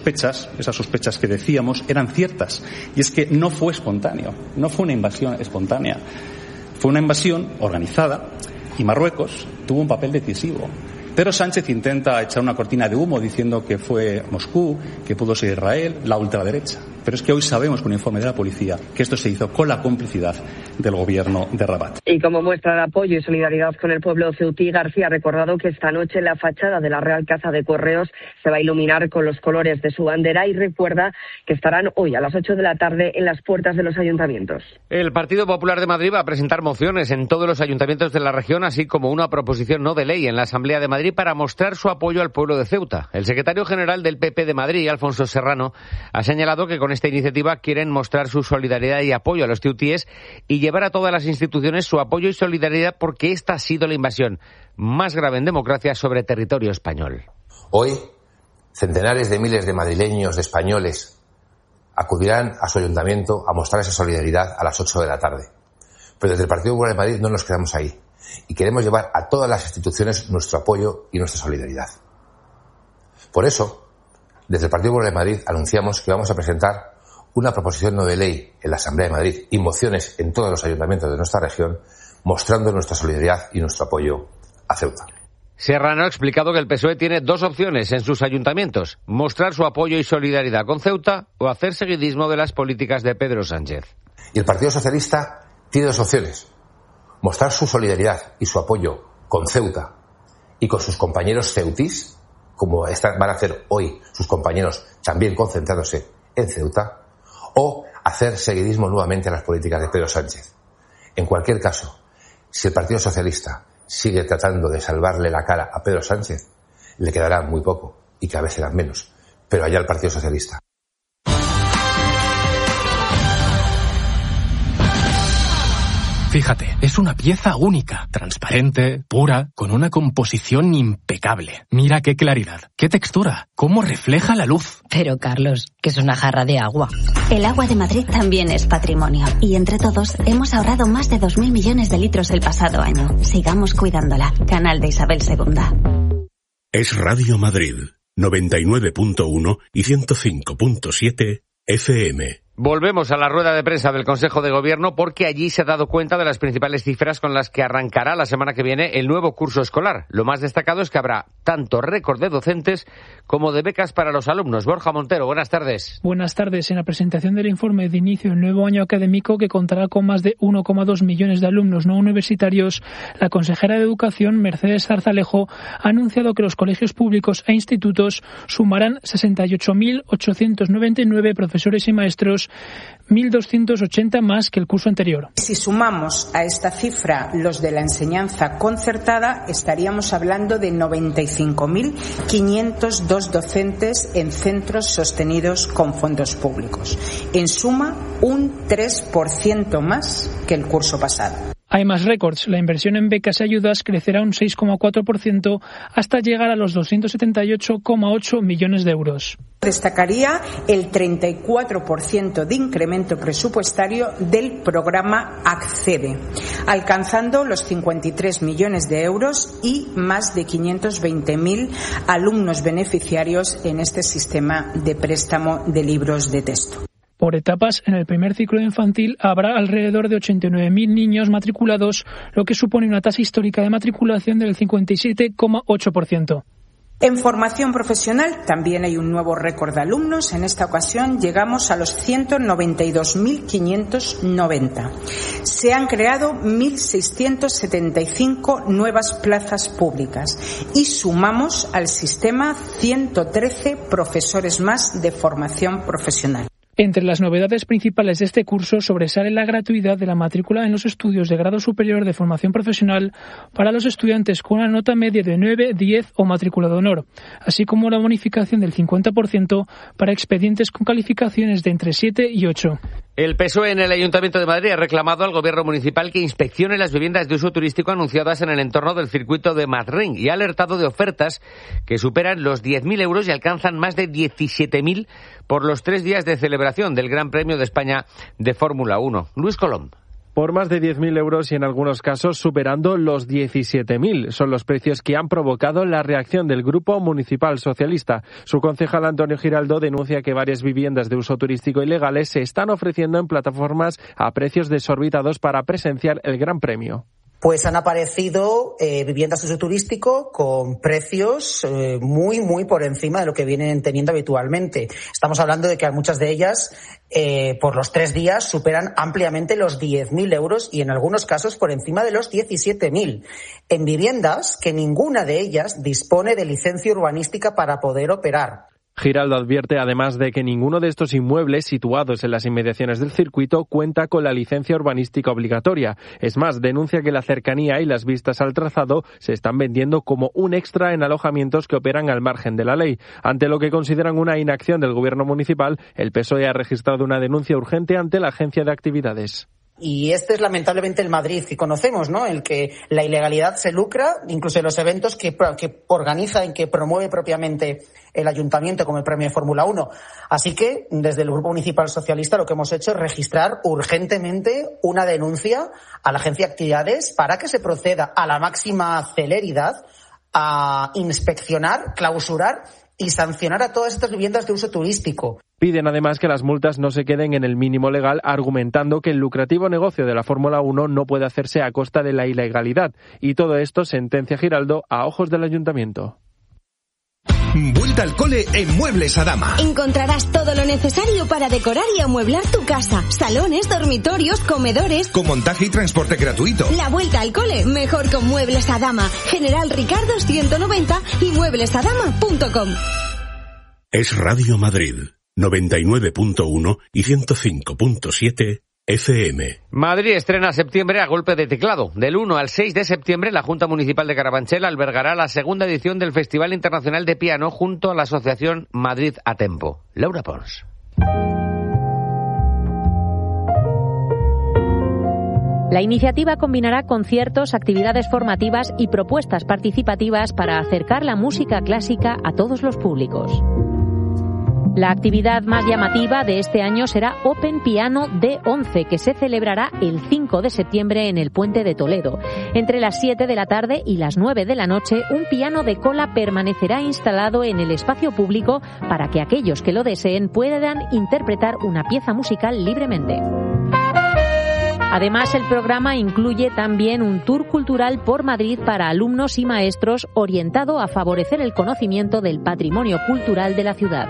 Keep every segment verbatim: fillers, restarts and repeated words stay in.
Sospechas, esas sospechas que decíamos, eran ciertas. Y es que no fue espontáneo, no fue una invasión espontánea. Fue una invasión organizada y Marruecos tuvo un papel decisivo. Pedro Sánchez intenta echar una cortina de humo diciendo que fue Moscú, que pudo ser Israel, la ultraderecha. Pero es que hoy sabemos con el informe de la policía que esto se hizo con la complicidad del gobierno de Rabat. Y como muestra de apoyo y solidaridad con el pueblo ceutí, García ha recordado que esta noche la fachada de la Real Casa de Correos se va a iluminar con los colores de su bandera y recuerda que estarán hoy a las ocho de la tarde en las puertas de los ayuntamientos. El Partido Popular de Madrid va a presentar mociones en todos los ayuntamientos de la región, así como una proposición no de ley en la Asamblea de Madrid para mostrar su apoyo al pueblo de Ceuta. El secretario general del P P de Madrid, Alfonso Serrano, ha señalado que con esta iniciativa quieren mostrar su solidaridad y apoyo a los ceutíes y llevar a todas las instituciones su apoyo y solidaridad porque esta ha sido la invasión más grave en democracia sobre territorio español. Hoy, centenares de miles de madrileños, de españoles, acudirán a su ayuntamiento a mostrar esa solidaridad a las ocho de la tarde. Pero desde el Partido Popular de Madrid no nos quedamos ahí y queremos llevar a todas las instituciones nuestro apoyo y nuestra solidaridad. Por eso, desde el Partido Popular de Madrid anunciamos que vamos a presentar una proposición no de ley en la Asamblea de Madrid y mociones en todos los ayuntamientos de nuestra región mostrando nuestra solidaridad y nuestro apoyo a Ceuta. Serrano ha explicado que el P S O E tiene dos opciones en sus ayuntamientos: mostrar su apoyo y solidaridad con Ceuta o hacer seguidismo de las políticas de Pedro Sánchez. Y el Partido Socialista tiene dos opciones: mostrar su solidaridad y su apoyo con Ceuta y con sus compañeros ceutís, como están, van a hacer hoy sus compañeros también concentrándose en Ceuta, o hacer seguidismo nuevamente a las políticas de Pedro Sánchez. En cualquier caso, si el Partido Socialista sigue tratando de salvarle la cara a Pedro Sánchez, le quedará muy poco y cada vez será menos, pero allá el Partido Socialista. Fíjate, es una pieza única, transparente, pura, con una composición impecable. Mira qué claridad, qué textura, cómo refleja la luz. Pero, Carlos, que es una jarra de agua. El agua de Madrid también es patrimonio. Y entre todos hemos ahorrado más de dos mil millones de litros el pasado año. Sigamos cuidándola. Canal de Isabel segunda. Es Radio Madrid, noventa y nueve punto uno y ciento cinco punto siete F M. Volvemos a la rueda de prensa del Consejo de Gobierno porque allí se ha dado cuenta de las principales cifras con las que arrancará la semana que viene el nuevo curso escolar. Lo más destacado es que habrá tanto récord de docentes como de becas para los alumnos. Borja Montero, buenas tardes. Buenas tardes. En la presentación del informe de inicio del nuevo año académico, que contará con más de uno coma dos millones de alumnos no universitarios, la consejera de Educación, Mercedes Zarzalejo, ha anunciado que los colegios públicos e institutos sumarán sesenta y ocho mil ochocientos noventa y nueve profesores y maestros, mil doscientos ochenta más que el curso anterior. Si sumamos a esta cifra los de la enseñanza concertada, estaríamos hablando de noventa y cinco mil quinientos dos docentes en centros sostenidos con fondos públicos. En suma, un tres por ciento más que el curso pasado. Hay más récords. La inversión en becas y ayudas crecerá un seis coma cuatro por ciento hasta llegar a los doscientos setenta y ocho coma ocho millones de euros. Destacaría el treinta y cuatro por ciento de incremento presupuestario del programa Accede, alcanzando los cincuenta y tres millones de euros y más de quinientos veinte mil alumnos beneficiarios en este sistema de préstamo de libros de texto. Por etapas, en el primer ciclo infantil habrá alrededor de ochenta y nueve mil niños matriculados, lo que supone una tasa histórica de matriculación del cincuenta y siete coma ocho por ciento. En formación profesional también hay un nuevo récord de alumnos. En esta ocasión llegamos a los ciento noventa y dos mil quinientos noventa. Se han creado mil seiscientos setenta y cinco nuevas plazas públicas y sumamos al sistema ciento trece profesores más de formación profesional. Entre las novedades principales de este curso sobresale la gratuidad de la matrícula en los estudios de grado superior de formación profesional para los estudiantes con una nota media de nueve, diez o matrícula de honor, así como la bonificación del cincuenta por ciento para expedientes con calificaciones de entre siete y ocho. El P S O E en el Ayuntamiento de Madrid ha reclamado al Gobierno municipal que inspeccione las viviendas de uso turístico anunciadas en el entorno del circuito de Madrid y ha alertado de ofertas que superan los diez mil euros y alcanzan más de diecisiete mil por los tres días de celebración del Gran Premio de España de Fórmula uno. Luis Colom. por más de diez mil euros y en algunos casos superando los diecisiete mil. Son los precios que han provocado la reacción del Grupo Municipal Socialista. Su concejal Antonio Giraldo denuncia que varias viviendas de uso turístico ilegales se están ofreciendo en plataformas a precios desorbitados para presenciar el Gran Premio. Pues han aparecido eh, viviendas de uso turístico con precios eh, muy, muy por encima de lo que vienen teniendo habitualmente. Estamos hablando de que muchas de ellas, eh, por los tres días, superan ampliamente los diez mil euros y en algunos casos por encima de los diecisiete mil. En viviendas que ninguna de ellas dispone de licencia urbanística para poder operar. Giraldo advierte además de que ninguno de estos inmuebles situados en las inmediaciones del circuito cuenta con la licencia urbanística obligatoria. Es más, denuncia que la cercanía y las vistas al trazado se están vendiendo como un extra en alojamientos que operan al margen de la ley. Ante lo que consideran una inacción del gobierno municipal, el P S O E ha registrado una denuncia urgente ante la Agencia de Actividades. Y este es lamentablemente el Madrid que conocemos, ¿no? El que la ilegalidad se lucra, incluso en los eventos que, que organiza y que promueve propiamente el ayuntamiento, como el premio de Fórmula uno. Así que, desde el Grupo Municipal Socialista, lo que hemos hecho es registrar urgentemente una denuncia a la Agencia de Actividades para que se proceda a la máxima celeridad a inspeccionar, clausurar y sancionar a todas estas viviendas de uso turístico. Piden además que las multas no se queden en el mínimo legal, argumentando que el lucrativo negocio de la Fórmula uno no puede hacerse a costa de la ilegalidad. Y todo esto, sentencia Giraldo, a ojos del ayuntamiento. Vuelta al cole en Muebles Adama. Encontrarás todo lo necesario para decorar y amueblar tu casa. Salones, dormitorios, comedores. Con montaje y transporte gratuito. La vuelta al cole, mejor con Muebles Adama. General Ricardo ciento noventa y muebles adama punto com. Es Radio Madrid, noventa y nueve punto uno y ciento cinco punto siete F M. Madrid estrena septiembre a golpe de teclado. Del uno al seis de septiembre, la Junta Municipal de Carabanchel albergará la segunda edición del Festival Internacional de Piano junto a la Asociación Madrid a Tempo. Laura Pons. La iniciativa combinará conciertos, actividades formativas y propuestas participativas para acercar la música clásica a todos los públicos. La actividad más llamativa de este año será Open Piano D once, que se celebrará el cinco de septiembre en el Puente de Toledo. Entre las siete de la tarde y las nueve de la noche, un piano de cola permanecerá instalado en el espacio público para que aquellos que lo deseen puedan interpretar una pieza musical libremente. Además, el programa incluye también un tour cultural por Madrid para alumnos y maestros orientado a favorecer el conocimiento del patrimonio cultural de la ciudad.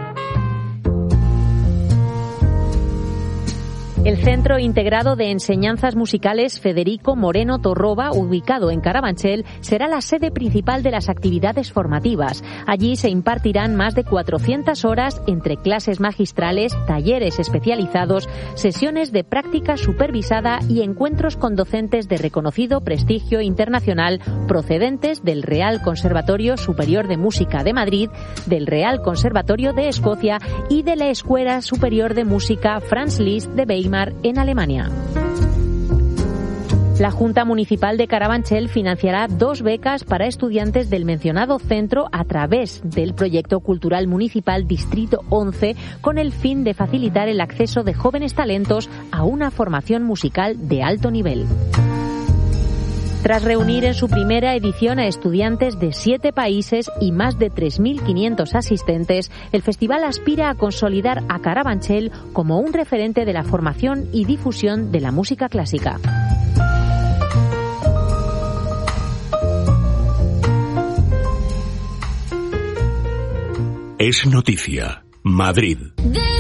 El Centro Integrado de Enseñanzas Musicales Federico Moreno Torroba, ubicado en Carabanchel, será la sede principal de las actividades formativas. Allí se impartirán más de cuatrocientas horas entre clases magistrales, talleres especializados, sesiones de práctica supervisada y encuentros con docentes de reconocido prestigio internacional procedentes del Real Conservatorio Superior de Música de Madrid, del Real Conservatorio de Escocia y de la Escuela Superior de Música Franz Liszt de Weimar en Alemania. La Junta Municipal de Carabanchel financiará dos becas para estudiantes del mencionado centro a través del proyecto cultural municipal Distrito once, con el fin de facilitar el acceso de jóvenes talentos a una formación musical de alto nivel. Tras reunir en su primera edición a estudiantes de siete países y más de tres mil quinientos asistentes, el festival aspira a consolidar a Carabanchel como un referente de la formación y difusión de la música clásica. Es noticia. Madrid.